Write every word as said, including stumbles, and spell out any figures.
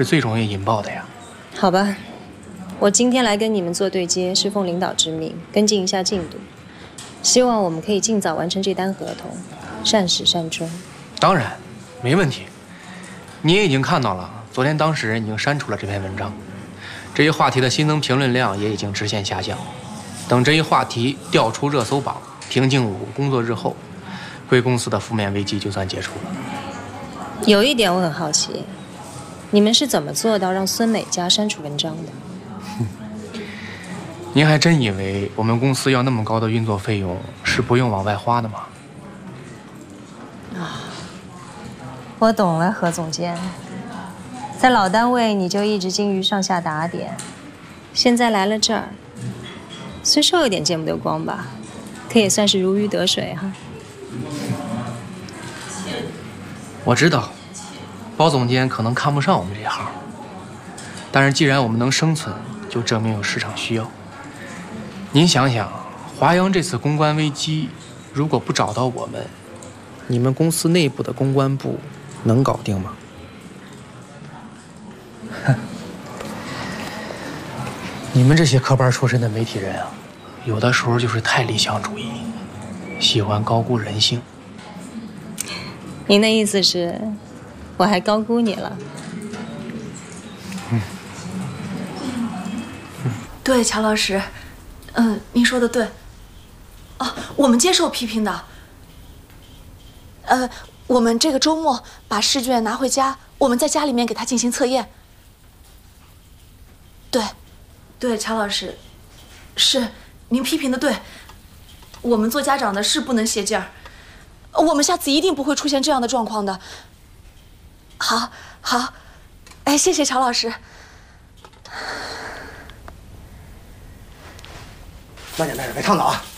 是最容易引爆的呀。 好吧，我今天来跟你们做对接，是奉领导之命，跟进一下进度。希望我们可以尽早完成这单合同，善始善终。 当然，没问题。你也已经看到了，昨天当事人已经删除了这篇文章，这一话题的新增评论量也已经直线下降。等这一话题调出热搜榜，平静五个工作日后，贵公司的负面危机就算解除了。 有一点我很好奇，你们是怎么做到让孙美嘉删除文章的？ 您还真以为我们公司要那么高的运作费用是不用往外花的吗？ 啊，我懂了，何总监。在老单位你就一直精于上下打点，现在来了这儿，虽说有点见不得光吧，可也算是如鱼得水哈。 我知道，包总监可能看不上我们这行，但是既然我们能生存，就证明有市场需要。您想想，华阳这次公关危机，如果不找到我们，你们公司内部的公关部能搞定吗？哼，你们这些科班出身的媒体人啊，有的时候就是太理想主义，喜欢高估人性。 您的意思是，我还高估你了？ 嗯， 对，乔老师，嗯，您说的对。哦，我们接受批评的。呃，我们这个周末把试卷拿回家，我们在家里面给他进行测验。对，对，乔老师，是您批评的对。我们做家长的是不能泄劲儿。我们下次一定不会出现这样的状况的。好，好，哎，谢谢乔老师。 慢点，慢点，别烫到啊！